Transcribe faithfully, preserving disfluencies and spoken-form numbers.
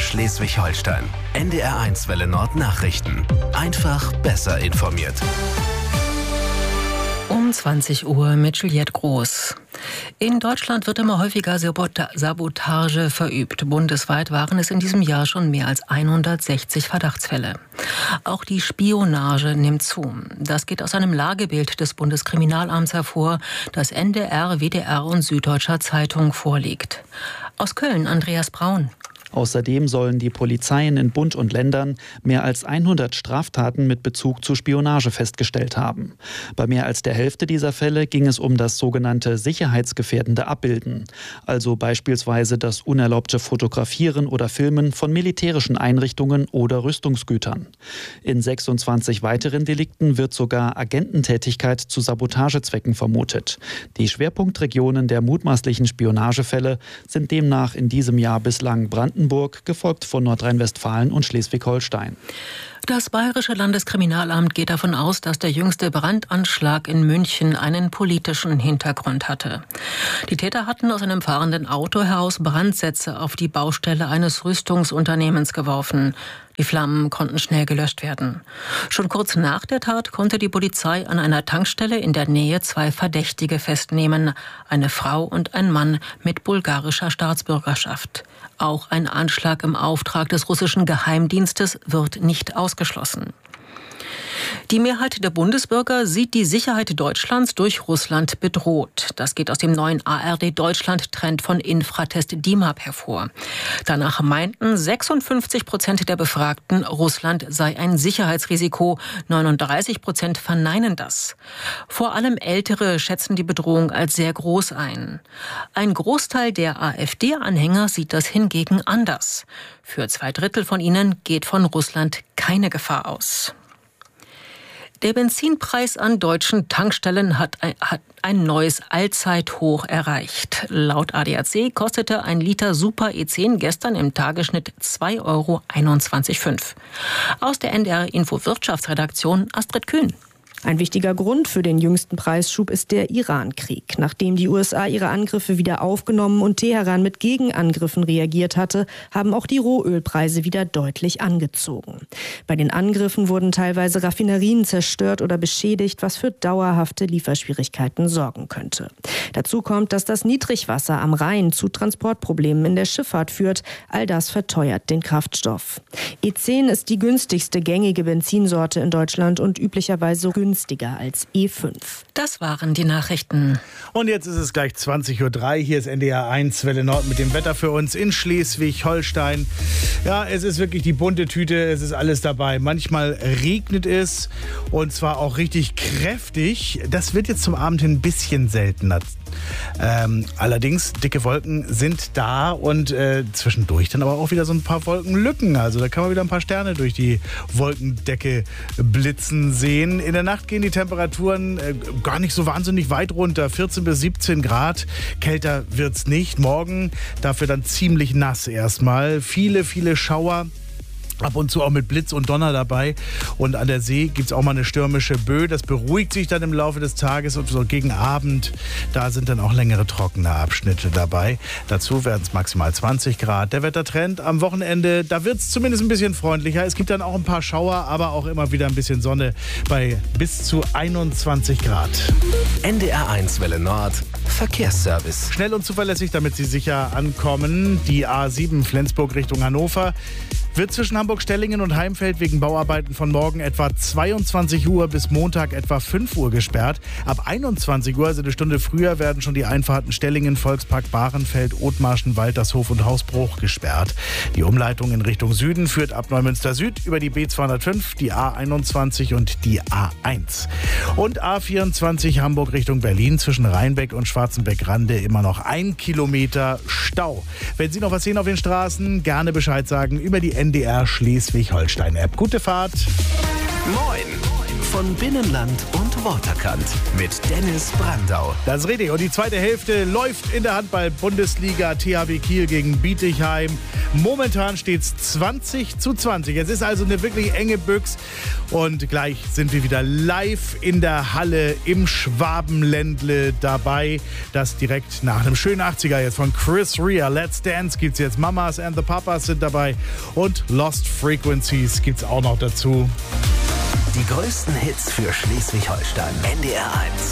Schleswig-Holstein. N D R eins Welle Nord Nachrichten. Einfach besser informiert. Um zwanzig Uhr mit Juliette Groß. In Deutschland wird immer häufiger Sabotage verübt. Bundesweit waren es in diesem Jahr schon mehr als hundertsechzig Verdachtsfälle. Auch die Spionage nimmt zu. Das geht aus einem Lagebild des Bundeskriminalamts hervor, das N D R, W D R und Süddeutscher Zeitung vorliegt. Aus Köln Andreas Braun. Außerdem sollen die Polizeien in Bund und Ländern mehr als hundert Straftaten mit Bezug zu Spionage festgestellt haben. Bei mehr als der Hälfte dieser Fälle ging es um das sogenannte sicherheitsgefährdende Abbilden, also beispielsweise das unerlaubte Fotografieren oder Filmen von militärischen Einrichtungen oder Rüstungsgütern. In sechsundzwanzig weiteren Delikten wird sogar Agententätigkeit zu Sabotagezwecken vermutet. Die Schwerpunktregionen der mutmaßlichen Spionagefälle sind demnach in diesem Jahr bislang Brandenburg, gefolgt von Nordrhein-Westfalen und Schleswig-Holstein. Das Bayerische Landeskriminalamt geht davon aus, dass der jüngste Brandanschlag in München einen politischen Hintergrund hatte. Die Täter hatten aus einem fahrenden Auto heraus Brandsätze auf die Baustelle eines Rüstungsunternehmens geworfen. Die Flammen konnten schnell gelöscht werden. Schon kurz nach der Tat konnte die Polizei an einer Tankstelle in der Nähe zwei Verdächtige festnehmen, eine Frau und ein Mann mit bulgarischer Staatsbürgerschaft. Auch ein Anschlag im Auftrag des russischen Geheimdienstes wird nicht ausgeschlossen. Die Mehrheit der Bundesbürger sieht die Sicherheit Deutschlands durch Russland bedroht. Das geht aus dem neuen A R D-Deutschland-Trend von Infratest D I M A P hervor. Danach meinten sechsundfünfzig Prozent der Befragten, Russland sei ein Sicherheitsrisiko. neununddreißig Prozent verneinen das. Vor allem Ältere schätzen die Bedrohung als sehr groß ein. Ein Großteil der AfD-Anhänger sieht das hingegen anders. Für zwei Drittel von ihnen geht von Russland keine Gefahr aus. Der Benzinpreis an deutschen Tankstellen hat ein, hat ein neues Allzeithoch erreicht. Laut A D A C kostete ein Liter Super E zehn gestern im Tagesschnitt zwei Euro einundzwanzig Komma fünf. Aus der N D R Info Wirtschaftsredaktion Astrid Kühn. Ein wichtiger Grund für den jüngsten Preisschub ist der Iran-Krieg. Nachdem die U S A ihre Angriffe wieder aufgenommen und Teheran mit Gegenangriffen reagiert hatte, haben auch die Rohölpreise wieder deutlich angezogen. Bei den Angriffen wurden teilweise Raffinerien zerstört oder beschädigt, was für dauerhafte Lieferschwierigkeiten sorgen könnte. Dazu kommt, dass das Niedrigwasser am Rhein zu Transportproblemen in der Schifffahrt führt. All das verteuert den Kraftstoff. E zehn ist die günstigste gängige Benzinsorte in Deutschland und üblicherweise günstiger als E fünf. Das waren die Nachrichten. Und jetzt ist es gleich zwanzig Uhr drei. Hier ist N D R eins Welle Nord mit dem Wetter für uns in Schleswig-Holstein. Ja, es ist wirklich die bunte Tüte. Es ist alles dabei. Manchmal regnet es und zwar auch richtig kräftig. Das wird jetzt zum Abend hin ein bisschen seltener. Ähm, allerdings, dicke Wolken sind da und äh, zwischendurch dann aber auch wieder so ein paar Wolkenlücken. Also da kann man wieder ein paar Sterne durch die Wolkendecke blitzen sehen. In der Nacht gehen die Temperaturen äh, gar nicht so wahnsinnig weit runter. vierzehn bis siebzehn Grad. Kälter wird's nicht. Morgen dafür dann ziemlich nass erstmal. Viele, viele Schauer. Ab und zu auch mit Blitz und Donner dabei. Und an der See gibt es auch mal eine stürmische Böe. Das beruhigt sich dann im Laufe des Tages und so gegen Abend, da sind dann auch längere trockene Abschnitte dabei. Dazu werden es maximal zwanzig Grad. Der Wettertrend am Wochenende, da wird es zumindest ein bisschen freundlicher. Es gibt dann auch ein paar Schauer, aber auch immer wieder ein bisschen Sonne bei bis zu einundzwanzig Grad. N D R eins Welle Nord Verkehrsservice. Schnell und zuverlässig, damit Sie sicher ankommen. Die A sieben Flensburg Richtung Hannover wird zwischen Hamburg-Stellingen und Heimfeld wegen Bauarbeiten von morgen etwa zweiundzwanzig Uhr bis Montag etwa fünf Uhr gesperrt. Ab einundzwanzig Uhr, also eine Stunde früher, werden schon die Einfahrten Stellingen, Volkspark Bahrenfeld, Othmarschen, Waltershof und Hausbruch gesperrt. Die Umleitung in Richtung Süden führt ab Neumünster Süd über die B zweihundertfünf, die A einundzwanzig und die A eins. Und A vierundzwanzig Hamburg Richtung Berlin zwischen Rheinbeck und Schwarzenbeck-Rande immer noch ein Kilometer Stau. Wenn Sie noch was sehen auf den Straßen, gerne Bescheid sagen über die N D R Schleswig-Holstein-App. Gute Fahrt! Moin! von Binnenland und Waterkant mit Dennis Brandau. Das ist richtig. Und die zweite Hälfte läuft in der Handball-Bundesliga. T H W Kiel gegen Bietigheim. Momentan steht es zwanzig zu zwanzig. Es ist also eine wirklich enge Büchs. Und gleich sind wir wieder live in der Halle im Schwabenländle dabei. Das direkt nach einem schönen achtziger jetzt von Chris Rea. Let's Dance gibt's jetzt. Mamas and the Papas sind dabei. Und Lost Frequencies gibt's auch noch dazu. Die größten Hits für Schleswig-Holstein. N D R eins.